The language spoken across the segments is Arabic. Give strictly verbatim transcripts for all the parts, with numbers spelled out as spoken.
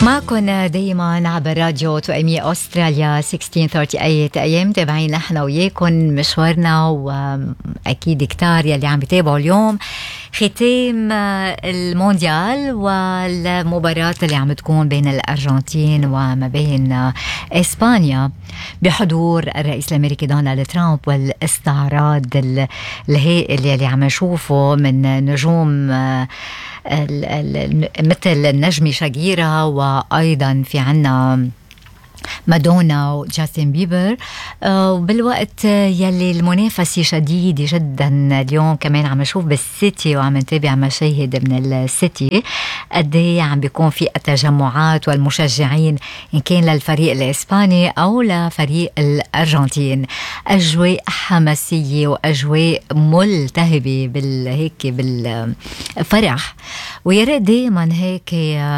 معكم دايما عبر راديو توأمية أستراليا ستة عشر ثلاثين أيام متابعين نحن وياكم مشوارنا، وأكيد كتار يلي عم بيتابعوا اليوم ختام المونديال والمباراة اللي عم تكون بين الأرجنتين وما بين إسبانيا بحضور الرئيس الأمريكي دونالد ترامب، والاستعراض الهائل يلي عم نشوفه من نجوم مثل النجمة شاكيرا، وأيضا في عنا مادونا وجاستن بيبر. وبالوقت يلي المنافسة شديدة جدا اليوم كمان عم نشوف بالسيتي وعم نتابع مشاهد من السيتي قد ايه عم بيكون في التجمعات والمشجعين إن كان للفريق الإسباني أو لفريق الأرجنتين. أجواء حماسية وأجواء ملتهبة بالهيك بالفرح، ويا ريت دائما هيك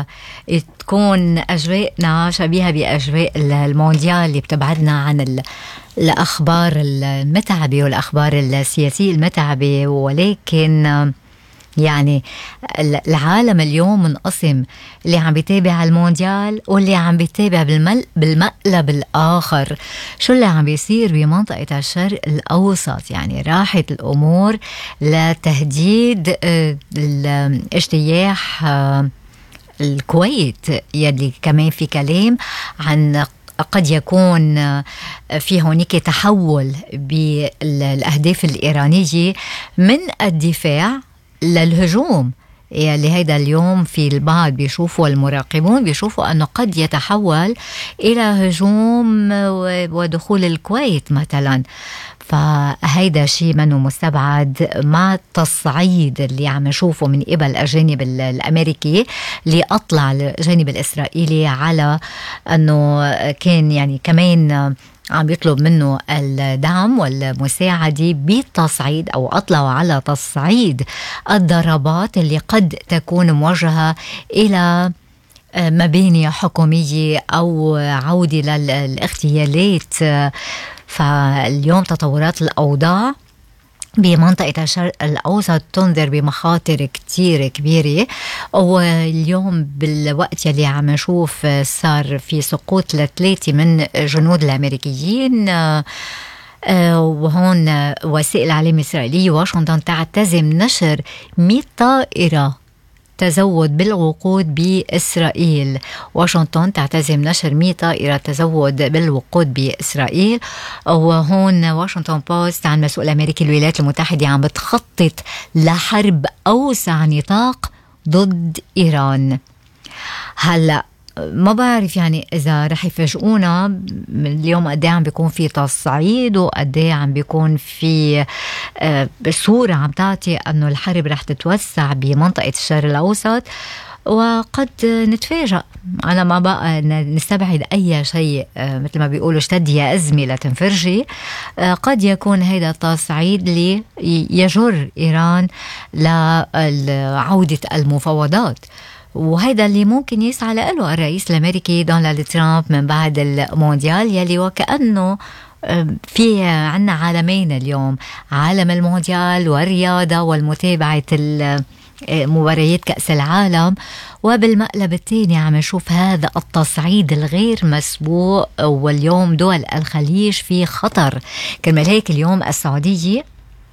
تكون أجواءنا شبيهة بأجواء المونديال اللي بتبعدنا عن الأخبار المتعبة والأخبار السياسية المتعبة. ولكن يعني العالم اليوم منقسم، اللي عم بيتابع المونديال واللي عم بيتابع بالمل بالمقلب الآخر شو اللي عم بيصير بمنطقة الشرق الأوسط. يعني راحت الأمور لتهديد الاجتياح الكويت، يلي كمان في كلام عن قد يكون في هونيك تحول بالأهداف الإيرانية من الدفاع للهجوم، يلي هيدا اليوم في البعض بيشوفوا المراقبون بيشوفوا أنه قد يتحول إلى هجوم ودخول الكويت مثلا. فهيدا شيء منه مستبعد مع التصعيد اللي عم نشوفه من قبل الجانب الأمريكي اللي أطلع الجانب الإسرائيلي على أنه كان يعني كمان عم يطلب منه الدعم والمساعدة بالتصعيد، أو أطلعوا على تصعيد الضربات اللي قد تكون موجهة إلى مباني حكومية أو عودة للاغتيالات. فاليوم تطورات الأوضاع بمنطقة الشرق الأوسط تنذر بمخاطر كتير كبيرة. واليوم بالوقت يلي عم نشوف صار في سقوط لثلاثة من جنود الأمريكيين، وهون وسائل الإعلام الإسرائيلية واشنطن تعتزم نشر مئة طائرة تزود بالوقود بإسرائيل. واشنطن تعتزم نشر مئة طائرة تزود بالوقود بإسرائيل. وهون واشنطن بوست عن مسؤول أمريكي الولايات المتحدة عم بتخطط لحرب أوسع نطاق ضد إيران. هلأ ما بعرف يعني إذا رح يفاجئونا اليوم قد ايه عم بيكون في تصعيد وقد ايه عم بيكون في بصورة عم تعطي أنه الحرب رح تتوسع بمنطقة الشرق الأوسط، وقد نتفاجأ. أنا ما بقى نستبعد أي شيء، مثل ما بيقولوا اشتد يا أزمة لتنفرجي. قد يكون هذا التصعيد اللي يجر إيران لعودة المفاوضات، وهيدا اللي ممكن يسعى له الرئيس الأمريكي دونالد ترامب من بعد المونديال، يلي وكأنه في عنا عالمين اليوم، عالم المونديال والرياضة والمتابعة مباريات كأس العالم، وبالمقلب الثاني عم نشوف هذا التصعيد الغير مسبوق. واليوم دول الخليج في خطر. كرمال هيك اليوم السعودية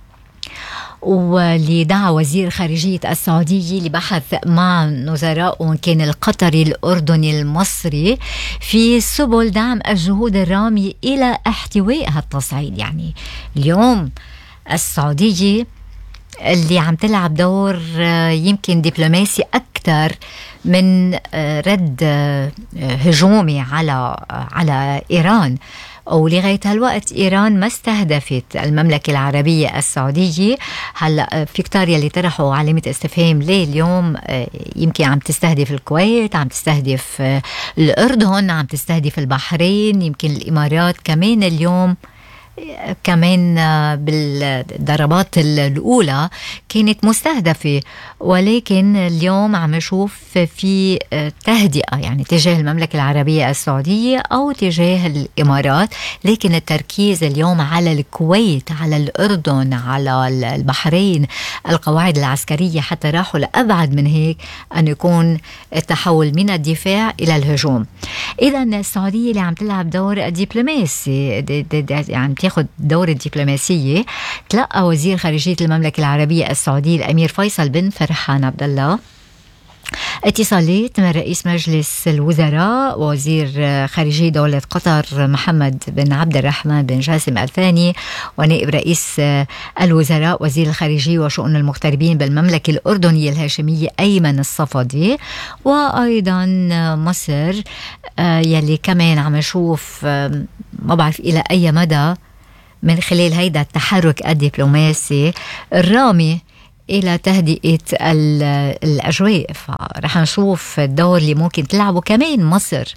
واللي دعا وزير خارجية السعودية لبحث مع نظرائه كان القطري الأردني المصري في سبل دعم الجهود الرامية إلى احتواء هالتصعيد. يعني اليوم السعودية اللي عم تلعب دور يمكن دبلوماسي أكثر من رد هجومي على على إيران، ولغاية هالوقت إيران ما استهدفت المملكة العربية السعودية. هلأ في كتار يلي طرحوا علامة استفهام ليه اليوم يمكن عم تستهدف الكويت، عم تستهدف الأردن، عم تستهدف البحرين، يمكن الإمارات كمان اليوم كمان بالضربات الأولى كانت مستهدفة، ولكن اليوم عم نشوف في تهدئة يعني تجاه المملكة العربية السعودية أو تجاه الإمارات، لكن التركيز اليوم على الكويت، على الأردن، على البحرين. القواعد العسكرية حتى راحوا لأبعد من هيك أن يكون التحول من الدفاع إلى الهجوم. إذا السعودية اللي عم تلعب دور دبلوماسي، يعني تاخد دور الدبلوماسية، تلقى وزير خارجية المملكة العربية السعودية الأمير فيصل بن فرحان عبد الله اتصالات من رئيس مجلس الوزراء ووزير خارجية دولة قطر محمد بن عبد الرحمن بن جاسم الثاني، ونائب رئيس الوزراء وزير الخارجية وشؤون المغتربين بالمملكة الأردنية الهاشمية أيمن الصفدي، وأيضا مصر يلي كمان عم نشوف ما بعرف إلى أي مدى من خلال هيدا التحرك الدبلوماسي الرامي إلى تهدئة الأجواء. فرح نشوف الدور اللي ممكن تلعبه كمان مصر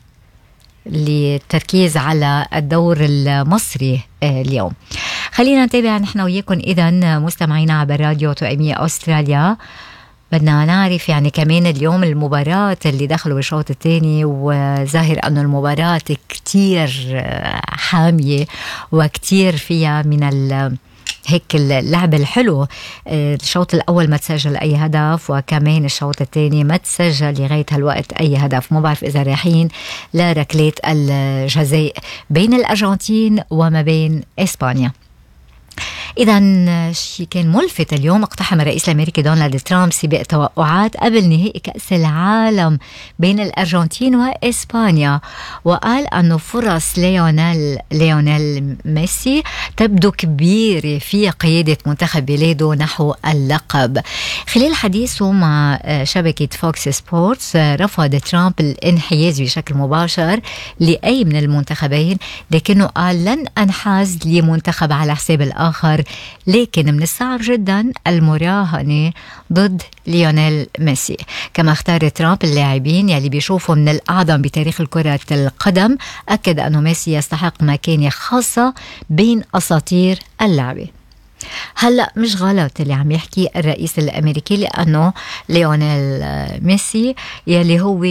للتركيز على الدور المصري اليوم. خلينا نتابع نحن وياكم إذا مستمعينا عبر راديو توأمية أستراليا. بدنا نعرف يعني كمان اليوم المباراة اللي دخلوا بالشوط الثاني، وظاهر أنه المباراة كتير حامية وكتير فيها من ال هيك اللعب الحلو. الشوط الأول ما تسجل أي هدف، وكمان الشوط الثاني ما تسجل لغاية هالوقت أي هدف. ما بعرف إذا رايحين لركلات الجزاء بين الأرجنتين وما بين إسبانيا. إذا شيء كان ملفت اليوم، اقتحم الرئيس الأمريكي دونالد ترامب سباق توقعات قبل نهائي كأس العالم بين الأرجنتين وإسبانيا، وقال أنه فرص ليونيل ليونيل ميسي تبدو كبيرة في قيادة منتخب بلاده نحو اللقب. خلال حديثه مع شبكة فوكس سبورتس رفض ترامب الانحياز بشكل مباشر لأي من المنتخبين، لكنه قال لن أنحاز لمنتخب على حساب الآخر، لكن من الصعب جدا المراهنة ضد ليونيل ميسي. كما اختار ترامب اللاعبين يلي بيشوفوا من الأعظم بتاريخ الكرة القدم، أكد أنه ميسي يستحق مكانة خاصة بين أساطير اللعبة. هلأ مش غلط اللي عم يحكي الرئيس الأمريكي، لأنه ليونيل ميسي يلي هو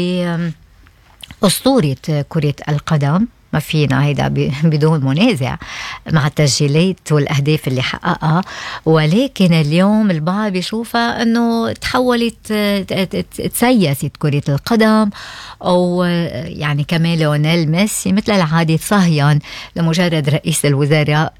أسطورة كرة القدم، ما فينا هيدا بدون منازع مع التسجيلات والأهداف اللي حققها، ولكن اليوم البعض بيشوفها أنه تحولت تسيست كرة القدم، أو يعني كمان ليونيل ميسي مثل العادة صهيان لمجرد رئيس الوزراء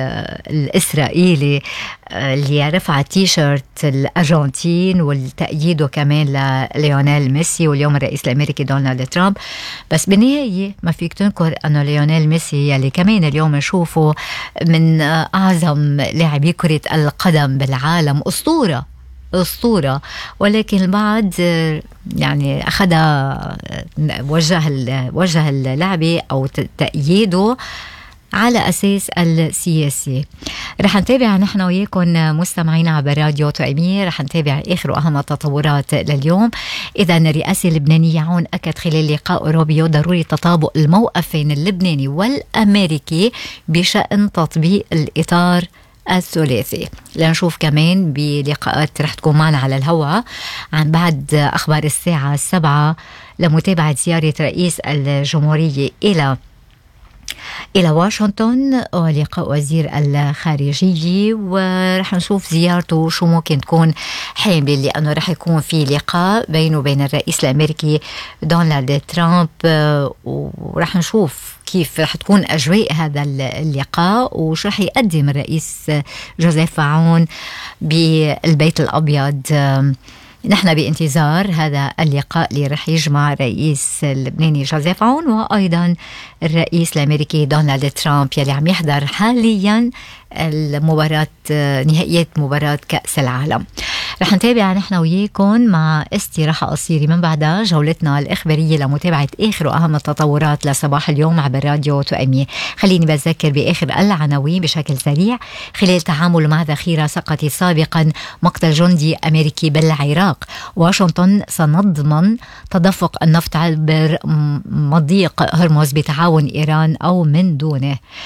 الإسرائيلي اللي رفع تيشيرت الأرجنتين والتأييده كمان لليونيل ميسي واليوم الرئيس الأمريكي دونالد ترامب. بس بالنهاية ما فيك تنكر أنه ليونيل ميسي يلي كمان اليوم نشوفه من أعظم لاعبي كرة القدم بالعالم، أسطورة أسطورة، ولكن البعض يعني أخذها وجه وجه اللعبة أو تأييده على أساس السياسي. رح نتابع نحن وياكم مستمعين عبر راديو توأمية، رح نتابع آخر وأهم التطورات لليوم. إذا الرئاسة اللبنانية عون أكد خلال لقاء روبيو ضرورة تطابق الموقفين اللبناني والأمريكي بشأن تطبيق الإطار الثلاثي. لنشوف كمان بلقاءات رح تكون معنا على الهواء عن بعد أخبار الساعة السبعة لمتابعة زيارة رئيس الجمهورية إلى إلى واشنطن ولقاء وزير الخارجية، ورح نشوف زيارته شو ممكن تكون حامل، لأنه رح يكون في لقاء بينه وبين الرئيس الأمريكي دونالد ترامب، ورح نشوف كيف رح تكون أجواء هذا اللقاء وشو رح يقدم الرئيس جوزيف عون بالبيت الأبيض. نحن بانتظار هذا اللقاء اللي رح يجمع الرئيس اللبناني جوزيف عون وأيضا الرئيس الأمريكي دونالد ترامب يلي عم يحضر حاليا المباراة نهائيات مباراة كأس العالم. رح نتابع نحن وياكم مع استراحة قصيرة، من بعدها جولتنا الإخبارية لمتابعة آخر وأهم التطورات لصباح اليوم عبر راديو توأمية. خليني بذكر بآخر العناوين بشكل سريع. خلال تعامل مع ذخيرة سقطت سابقا مقتل جندي أمريكي بالعراق، واشنطن سنضمن تدفق النفط عبر مضيق هرمز بتعاون إيران أو من دونه.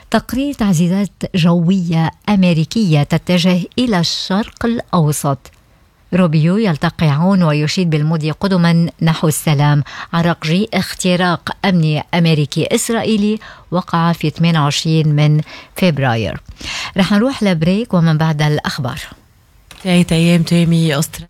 تقرير تعزيزات جوية أمريكية تتجه إلى الشرق الأوسط. روبيو يلتقي عون ويشيد بالمضي قدما نحو السلام. عراقجي اختراق أمني أمريكي إسرائيلي وقع في ثمانية وعشرين من فبراير. رح نروح لبريك ومن بعد الأخبار. تايت أيام تامي أستراليا.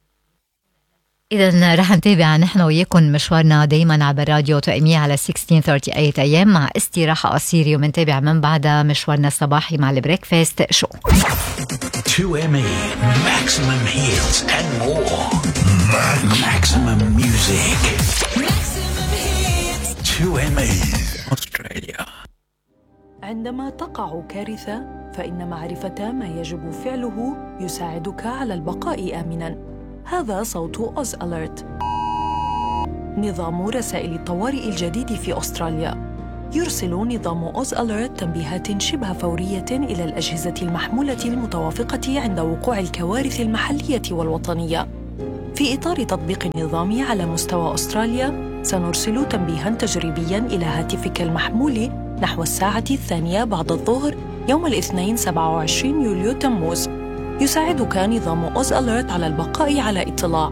إذن رح نتابع نحن وياكم مشوارنا دايما عبر راديو توأمية على ستة عشر ثلاثة وثلاثين أيام مع استراحة قصيرة ومنتابع من بعدها مشوارنا الصباحي مع البريكفاست شو. تو إم إي maximum hits and more. Maximum music. Maximum hits. تو إم إي Australia. عندما تقع كارثة فإن معرفة ما يجب فعله يساعدك على البقاء آمناً. هذا صوت أوز أليرت، نظام رسائل الطوارئ الجديد في أستراليا. يرسل نظام أوز أليرت تنبيهات شبه فورية إلى الأجهزة المحمولة المتوافقة عند وقوع الكوارث المحلية والوطنية. في إطار تطبيق النظام على مستوى أستراليا، سنرسل تنبيهاً تجريبياً إلى هاتفك المحمول نحو الساعة الثانية بعد الظهر يوم الاثنين سبعة وعشرين يوليو تموز. يساعدك نظام أوز أليرت على البقاء على اطلاع.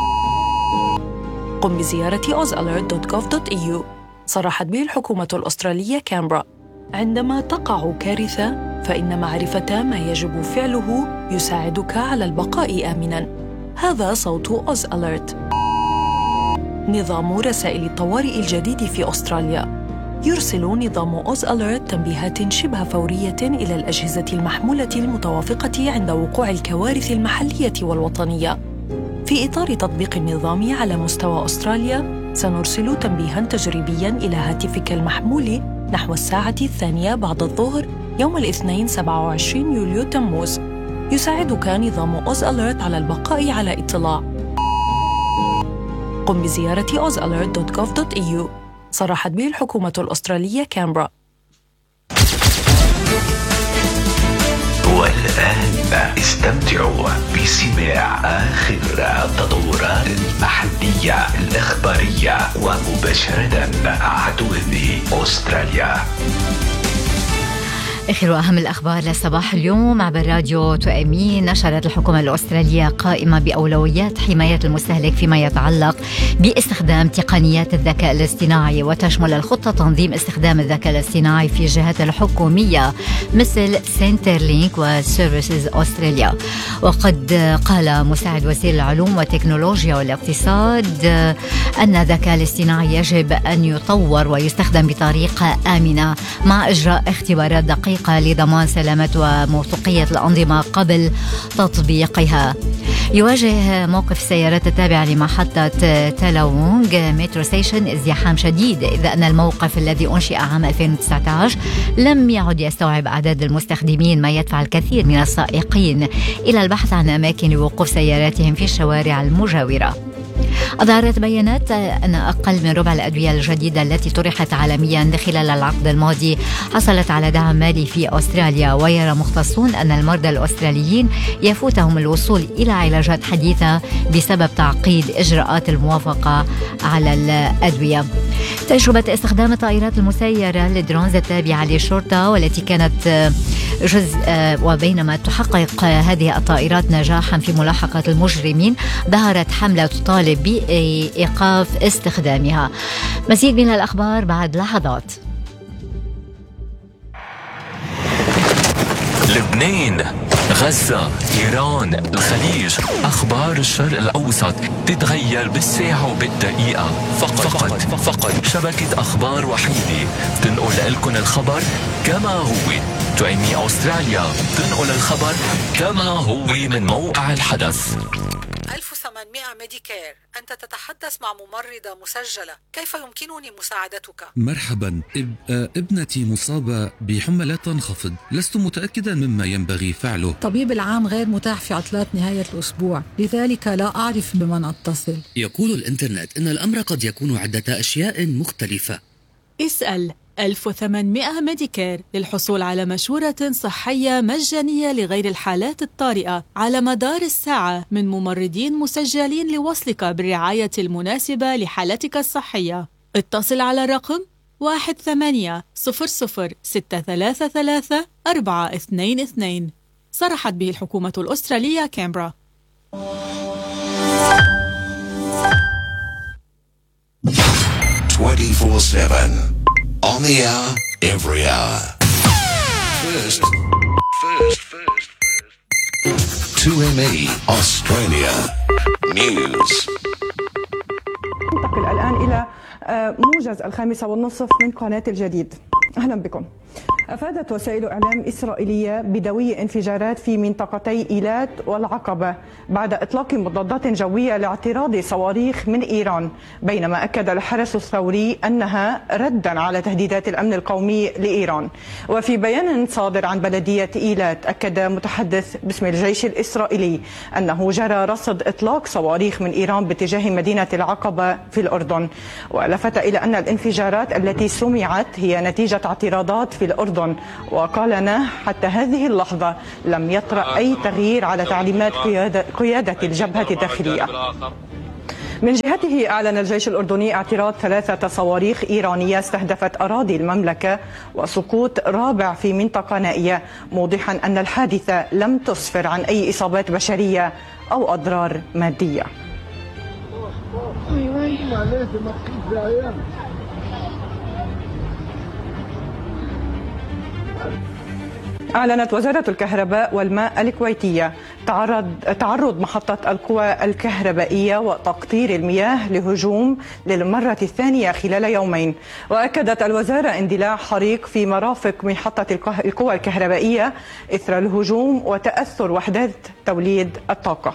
قم بزيارة أوز أليرت دوت جوف دوت إي يو. صرحت به الحكومة الأسترالية كامبرا. عندما تقع كارثة فإن معرفة ما يجب فعله يساعدك على البقاء آمناً. هذا صوت أوز أليرت، نظام رسائل الطوارئ الجديد في أستراليا. يرسل نظام أوز أليرت تنبيهات شبه فورية إلى الأجهزة المحمولة المتوافقة عند وقوع الكوارث المحلية والوطنية. في إطار تطبيق النظام على مستوى أستراليا، سنرسل تنبيهاً تجريبياً إلى هاتفك المحمول نحو الساعة الثانية بعد الظهر يوم الاثنين سبعة وعشرين يوليو تموز. يساعدك نظام أوز أليرت على البقاء على اطلاع. قم بزيارة أوز أليرت دوت جوف دوت إي يو. صرحت به الحكومة الأسترالية كامبرا. والآن استمتعوا بسماع آخر التطورات المحلية الإخبارية ومباشرة عدو أستراليا. آخر وأهم الأخبار لصباح اليوم عبر راديو توأمي. نشرت الحكومة الأسترالية قائمة بأولويات حماية المستهلك فيما يتعلق باستخدام تقنيات الذكاء الاصطناعي، وتشمل الخطة تنظيم استخدام الذكاء الاصطناعي في الجهات الحكومية مثل سنترلينك وسيرفيسز أستراليا. وقد قال مساعد وزير العلوم والتكنولوجيا والاقتصاد أن الذكاء الاصطناعي يجب أن يطور ويستخدم بطريقة آمنة مع إجراء اختبارات دقيقة لضمان سلامة وموثوقية الأنظمة قبل تطبيقها. يواجه موقف السيارات التابعة لمحطة تالاونغ مترو ستيشن ازدحام شديد، إذ أن الموقف الذي أنشئ عام ألفين وتسعة عشر لم يعد يستوعب أعداد المستخدمين، ما يدفع الكثير من السائقين إلى البحث عن أماكن لوقوف سياراتهم في الشوارع المجاورة. أظهرت بيانات أن أقل من ربع الأدوية الجديدة التي طرحت عالميا خلال العقد الماضي حصلت على دعم مالي في أستراليا. ويرى مختصون أن المرضى الأستراليين يفوتهم الوصول إلى علاجات حديثة بسبب تعقيد إجراءات الموافقة على الأدوية. تجربة استخدام الطائرات المسيرة للدرونز التابعة للشرطة والتي كانت جزء وبينما تحقق هذه الطائرات نجاحا في ملاحقة المجرمين، ظهرت حملة تطالب بإيقاف استخدامها. مزيد من الأخبار بعد لحظات. لبنان، غزة، إيران، الخليج، أخبار الشرق الأوسط تتغير بالساعة وبالدقيقة. فقط فقط, فقط شبكة أخبار وحيدة تنقل لكم الخبر كما هو. توأمي أستراليا تنقل الخبر كما هو من موقع الحدث. ألف وثمانمائة ميديكير، أنت تتحدث مع ممرضة مسجلة، كيف يمكنني مساعدتك؟ مرحبا، إب... ابنتي مصابة بحمى لا تنخفض، لست متأكدا مما ينبغي فعله. طبيب العام غير متاح في عطلات نهاية الأسبوع، لذلك لا أعرف بمن أتصل. يقول الإنترنت إن الأمر قد يكون عدة أشياء مختلفة. اسأل ألف وثمانمائة ميديكير للحصول على مشورة صحية مجانية لغير الحالات الطارئة على مدار الساعة من ممرضين مسجلين لوصلك بالرعاية المناسبة لحالتك الصحية. اتصل على الرقم واحد ثمانية صفر صفر ستة ثلاثة ثلاثة أربعة اثنين اثنين. صرحت به الحكومة الأسترالية كامبرا. twenty-four seven on the hour, every hour. First, first, first, first. two M E Australia News. ننتقل الآن إلى موجز الخامسة والنصف من قناة الجديد. أهلا بكم. أفادت وسائل إعلام إسرائيلية بدوي انفجارات في منطقتي إيلات والعقبة بعد إطلاق مضادات جوية لاعتراض صواريخ من إيران، بينما أكد الحرس الثوري أنها ردا على تهديدات الأمن القومي لإيران. وفي بيان صادر عن بلدية إيلات أكد متحدث باسم الجيش الإسرائيلي أنه جرى رصد إطلاق صواريخ من إيران باتجاه مدينة العقبة في الأردن، ولفت إلى أن الانفجارات التي سمعت هي نتيجة اعتراضات في الأردن. وقال ناه حتى هذه اللحظة لم يطرأ أي تغيير على تعليمات قيادة, قيادة الجبهة الداخلية. من جهته أعلن الجيش الأردني اعتراض ثلاثة صواريخ إيرانية استهدفت أراضي المملكة وسقوط رابع في منطقة نائية، موضحا أن الحادثة لم تسفر عن أي إصابات بشرية أو أضرار مادية. أعلنت وزارة الكهرباء والماء الكويتية تعرض تعرض محطة القوى الكهربائية وتقطير المياه لهجوم للمرة الثانية خلال يومين. وأكدت الوزارة اندلاع حريق في مرافق محطة القوى الكهربائية إثر الهجوم وتأثر وحدات توليد الطاقة.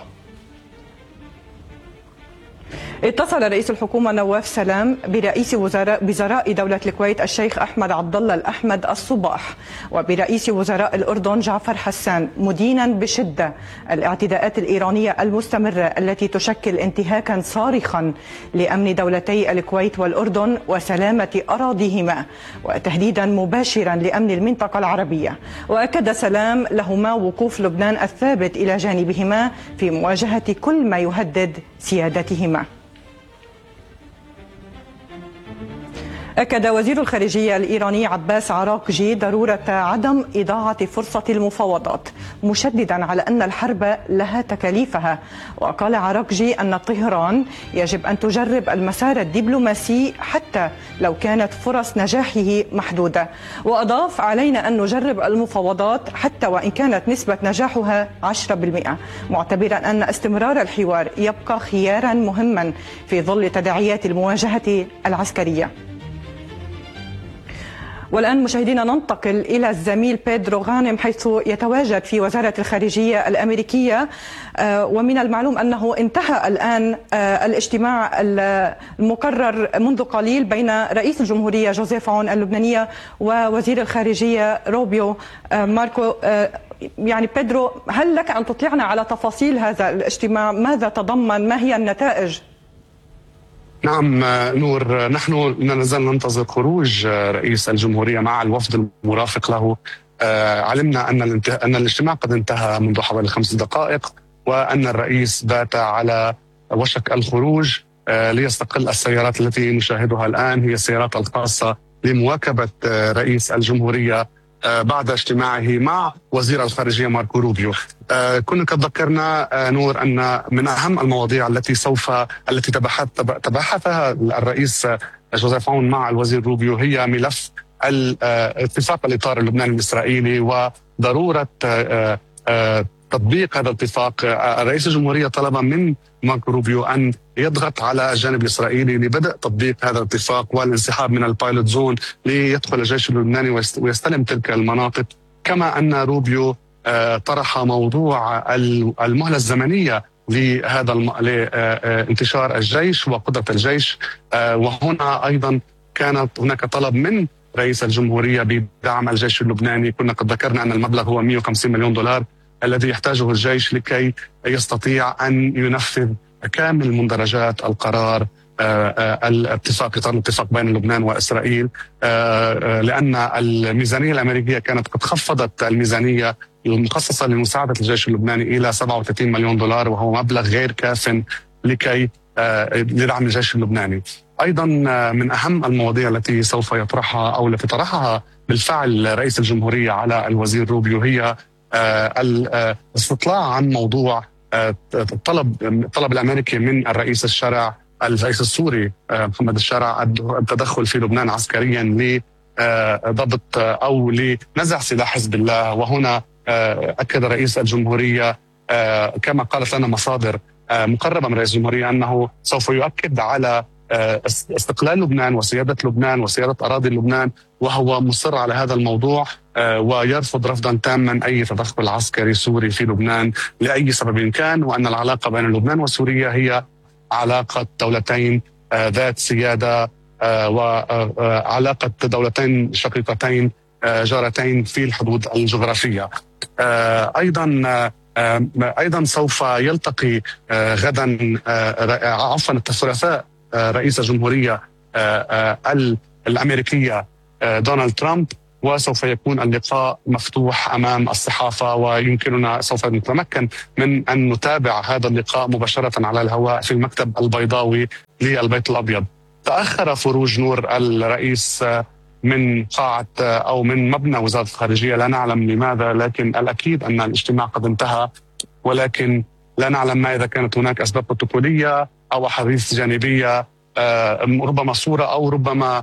اتصل رئيس الحكومة نواف سلام برئيس وزراء دولة الكويت الشيخ أحمد عبد الله الأحمد الصباح وبرئيس وزراء الأردن جعفر حسان، مدينا بشدة الاعتداءات الإيرانية المستمرة التي تشكل انتهاكا صارخا لأمن دولتي الكويت والأردن وسلامة أراضيهما، وتهديدا مباشرا لأمن المنطقة العربية. وأكد سلام لهما وقوف لبنان الثابت إلى جانبهما في مواجهة كل ما يهدد سيادتهما. أكد وزير الخارجية الإيراني عباس عراقجي ضرورة عدم إضاعة فرصة المفاوضات، مشددا على أن الحرب لها تكاليفها. وقال عراقجي أن طهران يجب أن تجرب المسار الدبلوماسي حتى لو كانت فرص نجاحه محدودة. وأضاف: علينا أن نجرب المفاوضات حتى وإن كانت نسبة نجاحها عشرة بالمئة، معتبرا أن استمرار الحوار يبقى خيارا مهما في ظل تداعيات المواجهة العسكرية. والآن مشاهدينا ننتقل إلى الزميل بيدرو غانم حيث يتواجد في وزارة الخارجية الأمريكية، ومن المعلوم أنه انتهى الآن الاجتماع المقرر منذ قليل بين رئيس الجمهورية جوزيف عون اللبنانية ووزير الخارجية روبيو ماركو. يعني بيدرو، هل لك أن تطلعنا على تفاصيل هذا الاجتماع؟ ماذا تضمن؟ ما هي النتائج؟ نعم نور، نحن لا نزال ننتظر خروج رئيس الجمهورية مع الوفد المرافق له. علمنا أن أن الاجتماع قد انتهى منذ حوالي خمس دقائق، وأن الرئيس بات على وشك الخروج ليستقل السيارات التي نشاهدها الآن، هي السيارات الخاصة لمواكبة رئيس الجمهورية بعد اجتماعه مع وزير الخارجية ماركو روبيو. كنا قد ذكرنا نور أن من أهم المواضيع التي سوف التي تبحث تبحثها الرئيس جوزيف عون مع الوزير روبيو هي ملف اتفاق الإطار اللبناني الإسرائيلي وضرورة تطبيق هذا الاتفاق. رئيس الجمهورية طلب من ماركو روبيو أن يضغط على الجانب الإسرائيلي لبدء تطبيق هذا الاتفاق والانسحاب من البايلوت زون ليدخل الجيش اللبناني ويستلم تلك المناطق. كما أن روبيو طرح موضوع المهلة الزمنية لهذا لانتشار الجيش وقدرة الجيش، وهنا أيضا كانت هناك طلب من رئيس الجمهورية بدعم الجيش اللبناني. كنا قد ذكرنا أن المبلغ هو مئة وخمسين مليون دولار الذي يحتاجه الجيش لكي يستطيع أن ينفذ كامل مندرجات القرار الاتفاق إطار الاتفاق بين لبنان وإسرائيل، لأن الميزانية الأمريكية كانت قد خفضت الميزانية المخصصة لمساعدة الجيش اللبناني إلى سبعة وثلاثين مليون دولار، وهو مبلغ غير كاف لكي لدعم الجيش اللبناني. أيضا من أهم المواضيع التي سوف يطرحها أو التي طرحها بالفعل رئيس الجمهورية على الوزير روبيو هي الاستطلاع عن موضوع الطلب الطلب الأمريكي من الرئيس الشرع الرئيس السوري محمد الشرع التدخل في لبنان عسكريا لضبط أو لنزع سلاح حزب الله. وهنا أكد رئيس الجمهورية كما قالت لنا مصادر مقربة من رئيس الجمهورية أنه سوف يؤكد على استقلال لبنان وسيادة لبنان وسيادة أراضي لبنان، وهو مصر على هذا الموضوع ويرفض رفضا تاما أي تدخل عسكري سوري في لبنان لأي سبب كان، وأن العلاقة بين لبنان وسوريا هي علاقة دولتين ذات سيادة وعلاقة دولتين شقيقتين جارتين في الحدود الجغرافية. أيضا أيضا سوف يلتقي غدا عفوا الثلاثاء رئيس الجمهورية الأمريكية دونالد ترامب، وسوف يكون اللقاء مفتوح أمام الصحافة، ويمكننا سوف نتمكن من أن نتابع هذا اللقاء مباشرة على الهواء في المكتب البيضاوي للبيت الأبيض. تأخر خروج نور الرئيس من قاعة أو من مبنى وزارة الخارجية، لا نعلم لماذا، لكن الأكيد أن الاجتماع قد انتهى، ولكن لا نعلم ما إذا كانت هناك أسباب بروتوكولية أو أحاديث جانبية، ربما صورة أو ربما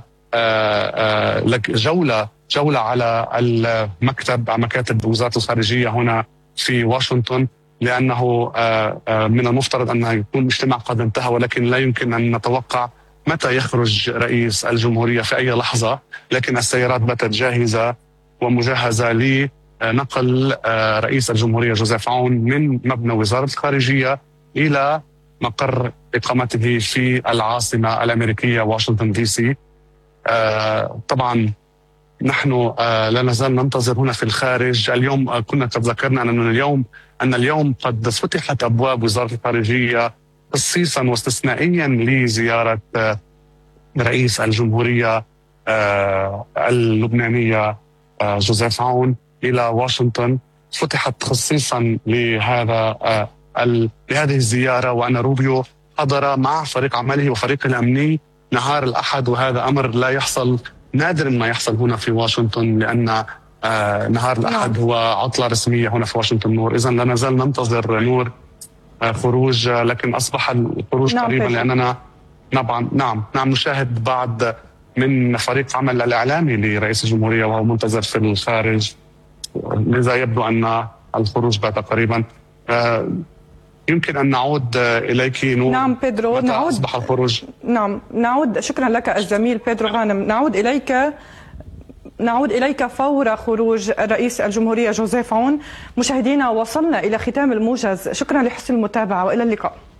جولة جولة على المكتب مكاتب وزارة الخارجية هنا في واشنطن، لأنه من المفترض أن يكون الاجتماع قد انتهى، ولكن لا يمكن أن نتوقع متى يخرج رئيس الجمهورية في أي لحظة. لكن السيارات باتت جاهزة ومجهزة لنقل رئيس الجمهورية جوزيف عون من مبنى وزارة الخارجية إلى مقر إقامته في العاصمة الأمريكية واشنطن دي سي. طبعا نحن لا نزال ننتظر هنا في الخارج. اليوم كنا قد ذكرنا أن اليوم أن اليوم قد فتحت أبواب وزارة الخارجية خصيصا واستثنائيا لزيارة رئيس الجمهورية اللبنانية جوزيف عون إلى واشنطن، فتحت خصيصا لهذا لهذه الزيارة، وأن روبيو حضر مع فريق عمله وفريق الأمني نهار الأحد، وهذا أمر لا يحصل، نادر ما يحصل هنا في واشنطن، لأن نهار الأحد هو عطلة رسمية هنا في واشنطن نور. إذن لا نزال ننتظر نور خروج، لكن أصبح الخروج نعم قريبا، لأننا نعم نعم نعم نشاهد بعض من فريق عمل الإعلامي لرئيس الجمهورية وهو منتظر في الخارج، لذا يبدو أن الخروج بات قريبا. يمكن أن نعود إليك نور. نعم بيدرو، نعود أصبح الخروج. نعم نعود، شكرا لك الزميل بيدرو غانم. نعود إليك نعود إليك فور خروج رئيس الجمهورية جوزيف عون. مشاهدينا، وصلنا إلى ختام الموجز، شكرا لحسن المتابعة وإلى اللقاء.